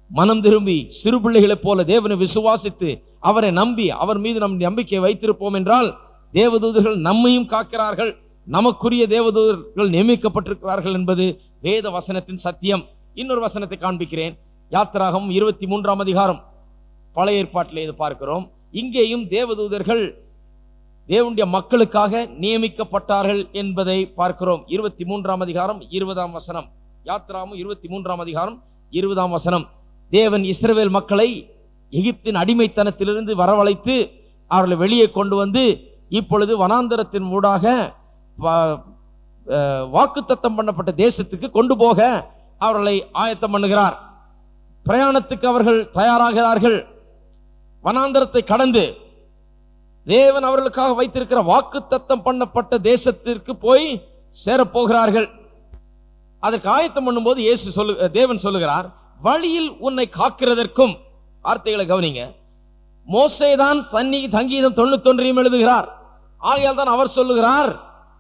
மனம் திரும்பி சிறு பிள்ளைகளைப் போல தேவனை விசுவாசித்து அவரை நம்பி அவர் மீது நம் நம்பிக்கை வைத்திருப்போம் என்றால் தேவதூதர்கள் நம்மையும் காக்கிறார்கள், நமக்குரிய தேவதூதர்கள் நியமிக்கப்பட்டிருக்கிறார்கள் என்பது வேத வசனத்தின் சத்தியம். இன்னொரு வசனத்தை காண்பிக்கிறேன். யாத்திராகமம் 23ஆம் அதிகாரம், பழைய ஏற்பாட்டிலே இது பார்க்கிறோம். இங்கேயும் தேவதூதர்கள் தேவனுடைய மக்களுக்காக நியமிக்கப்பட்டார்கள் என்பதை பார்க்கிறோம். 23ஆம் அதிகாரம் 20ஆம் வசனம். யாத்திராகமம் 23ஆம் அதிகாரம் 20ஆம் வசனம். தேவன் இஸ்ரவேல் மக்களை எகிப்தின் அடிமைத்தனத்திலிருந்து வரவழைத்து அவர்களை வெளியே கொண்டு வந்து இப்பொழுது வனாந்தரத்தின் ஊடாக வாக்குத்தத்தம் பண்ணப்பட்ட தேசத்துக்கு கொண்டு போக அவர்களை ஆயத்தம் பண்ணுகிறார். பிரயாணத்துக்கு அவர்கள் தயாராகிறார்கள். வனாந்தரத்தை கடந்து தேவன் அவர்களுக்காக வைத்திருக்கிற வாக்குத்தத்தம் பண்ணப்பட்ட தேசத்திற்கு போய் சேரப்போகிறார்கள். அதற்கு ஆயத்தம் பண்ணும்போது தேவன் சொல்லுகிறார், வழியில் உன்னை காக்கிறதற்கும், வார்த்தைகளை கவனிங்க, மோசேதான் சங்கீதம் 91 எழுதுகிறார். ஆகையால் தான் அவர் சொல்லுகிறார்,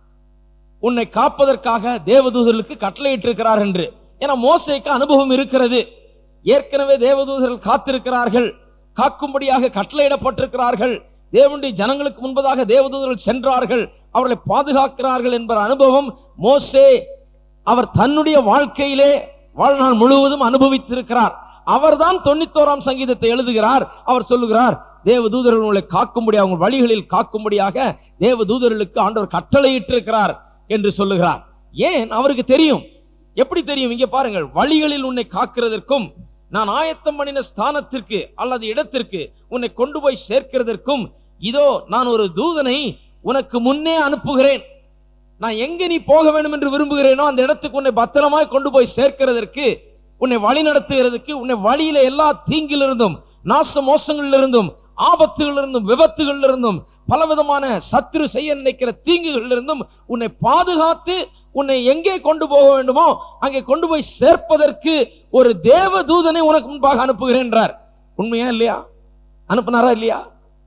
உன்னை காப்பதற்காக தேவதூதர்களுக்கு கட்டளையிட்டிருக்கிறார் என்று. ஏன்னா மோசேக்கு அனுபவம் இருக்கிறது. ஏற்கனவே தேவதூதர்கள் காத்திருக்கிறார்கள், காக்கும்படியாக கட்டளையிடப்பட்டிருக்கிறார்கள். தேவனுடைய ஜனங்களுக்கு முன்பதாக தேவதூதர்கள் சென்றார்கள், அவர்களை பாதுகாக்கிறார்கள் என்ப அனுபவம் மோசே அவர் தன்னுடைய வாழ்க்கையிலே வாழ்நாள் முழுவதும் அனுபவித்திருக்கிறார். அவர்தான் 91ஆம் சங்கீதத்தை எழுதுகிறார். அவர் சொல்லுகிறார், தேவதூதர்கள் உங்களை காக்கும்படியாக, அவங்க வழிகளில் காக்கும்படியாக தேவதூதர்களுக்கு ஆண்டவர் கட்டளையிட்டிருக்கிறார் என்று சொல்லுகிறார். ஏன்? அவருக்கு தெரியும். எப்படி தெரியும்? இங்கே பாருங்கள், வழிகளில் உன்னை காக்கிறதற்கும், நான் ஆயத்தம் பண்ணின ஸ்தானத்திற்கு அல்லது இடத்திற்கு உன்னை கொண்டு போய் சேர்க்கிறதற்கும், இதோ நான் ஒரு தூதனை உனக்கு முன்னே அனுப்புகிறேன். நான் எங்க நீ போக வேண்டும் என்று விரும்புகிறேனோ அந்த இடத்துக்கு உன்னை பத்திரமாய் கொண்டு போய் சேர்க்கிறதற்கு, உன்னை வழி நடத்துகிறதுக்கு, உன்னை வழியில எல்லா தீங்கிலிருந்தும், நாச மோசங்களிலிருந்தும், ஆபத்துகளிலிருந்தும், விபத்துகளிலிருந்தும், பலவிதமான சத்துரு செய்ய நினைக்கிற தீங்குகளிலிருந்தும் உன்னை பாதுகாத்து உன்னை எங்கே கொண்டு போக வேண்டுமோ அங்கே கொண்டு போய் சேர்ப்பதற்கு ஒரு தேவ தூதனை உனக்கு முன்பாக அனுப்புகிறேன். உண்மையா இல்லையா? அனுப்புனாரா இல்லையா?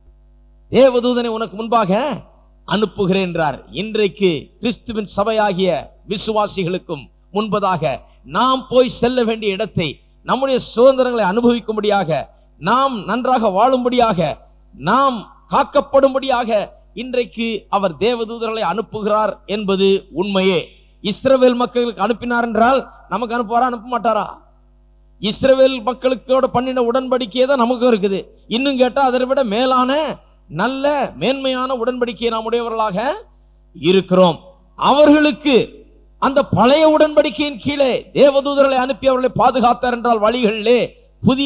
தேவதூதனை உனக்கு முன்பாக அனுப்புகிறேன். இன்றைக்கு கிறிஸ்துவின் சபையாகிய விசுவாசிகளுக்கும் முன்பதாக நாம் போய் செல்ல வேண்டிய இடத்தை, நம்முடைய சுதந்திரங்களை அனுபவிக்கும்படியாக, நாம் நன்றாக வாழும்படியாக, நாம் காக்கப்படும்படியாக இன்றைக்கு அவர் தேவதூதர்களை அனுப்புகிறார் என்பது உண்மையே. இஸ்ரவேல் மக்களுக்கு அனுப்பினார் என்றால் நமக்கு அனுப்புவாரா? அனுப்ப மாட்டாரா? இஸ்ரவேல் மக்களுக்கோட பண்ணின உடன்படிக்கையே தான் நமக்கும் இருக்குது. இன்னும் கேட்டா அதை விட மேலான நல்ல மேன்மையான உடன்படிக்கையை நாம் உடையவர்களாக இருக்கிறோம். அவர்களுக்கு அந்த பழைய உடன்படிக்கையின் கீழே தேவதூதர்களை அனுப்பி அவர்களை பாதுகாத்தார் என்றால் வழிகளிலே புதிய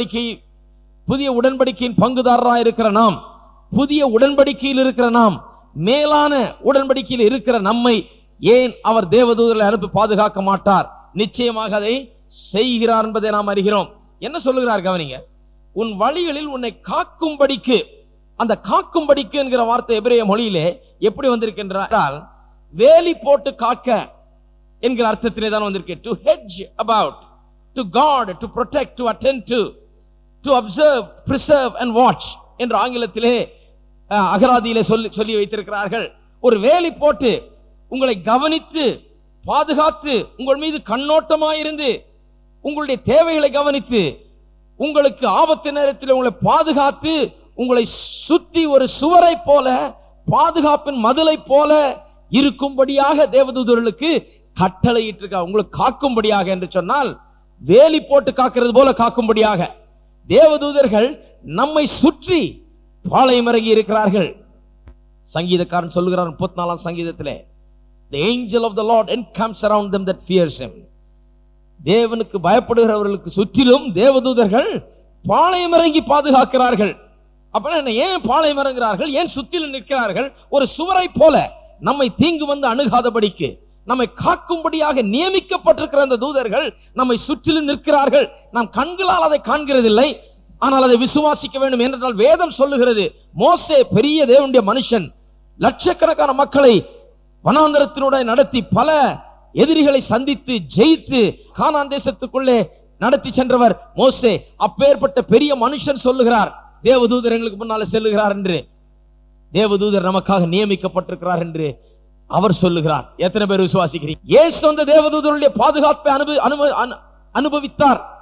உடன்படிக்கையின் பங்குதாரராக இருக்கிற நாம், புதிய உடன்படிக்கையில் இருக்கிற நாம், மேலான உடன்படிக்கையில் இருக்கிற நம்மை ஏன் அவர் தேவதூதர்களை அனுப்பி பாதுகாக்க மாட்டார்? நிச்சயமாக அதை செய்கிறார் என்பதை நாம் அறிகிறோம். என்ன சொல்லுகிறார் கவனிங்க, உன் வழிகளில் உன்னை காக்கும்படிக்கு. அந்த காக்கும்படிக்கு என்கிற வார்த்தை எபிரேய மொழியிலே எப்படி வந்திருக்கின்றால் வேலி போட்டு காக்க என்கிற அர்த்தத்திலே தான் வந்திருக்கு. To hedge about, to chord, to protect, to attend to, to observe, preserve and watch என்ற ஆங்கிலத்திலே அகராதியிலே சொல்லி வைத்திருக்கிறார்கள். ஒரு வேலி போட்டு உங்களை கவனித்து பாதுகாத்து, உங்கள் மீது கண்ணோட்டமாயிருந்து உங்களுடைய தேவைகளை கவனித்து, உங்களுக்கு ஆபத்து நேரத்தில் உங்களை பாதுகாத்து, உங்களை சுத்தி ஒரு சுவரை போல, பாதுகாப்பின் மதிலை போல இருக்கும்படியாக தேவதூதர்களுக்கு கட்டளையிட்டிருக்கார். உங்களுக்கு காக்கும்படியாக என்று சொன்னால் வேலி போட்டு காக்கிறது போல காக்கும்படியாக தேவதூதர்கள் நம்மை சுற்றி பாளையம் இறங்கி இருக்கிறார்கள். சங்கீதக்காரன் சொல்லுகிறார் 34ஆம் சங்கீதத்திலே, the angel of the Lord encamps around them that fears him. தேவனுக்கு பயப்படுகிறவர்களுக்கு சுற்றிலும் தேவதூதர்கள் பாளையம் இறங்கி பாதுகாக்கிறார்கள். அப்ப ஏன் பாளையம் இறங்குகிறார்கள்? ஏன் சுற்றிலும் நிற்கிறார்கள்? ஒரு சுவரை போல நம்மை தீங்கு வந்து அணுகாதபடிக்கு, நம்மை காக்கும்படியாக நியமிக்கப்பட்டிருக்கிற அந்த தூதர்கள் நம்மை சுற்றிலும் நிற்கிறார்கள். நாம் கண்களால் அதை காண்கிறதில்லை, ஆனால் அதை விசுவாசிக்க வேண்டும். என்றால் வேதம் சொல்லுகிறது, மோசே பெரிய தேவனுடைய மனுஷன், லட்சக்கணக்கான மக்களை வனாந்தரத்தினுடைய நடத்தி பல எதிரிகளை சந்தித்து ஜெயித்து கானான் தேசத்துக்குள்ளே நடத்தி சென்றவர் மோசே. அப்பேற்பட்ட பெரிய மனுஷன் சொல்லுகிறார், தேவதூதர் எங்களுக்கு முன்னால செல்லுகிறார் என்று, தேவதூதர் நமக்காக நியமிக்கப்பட்டிருக்கிறார் என்று அவர் சொல்லுகிறார். எத்தனை பேர் விசுவாசிக்கிறீங்க? இயேசு அந்த தேவதூதருடைய பாதுகாப்பை அனுபவித்தார்.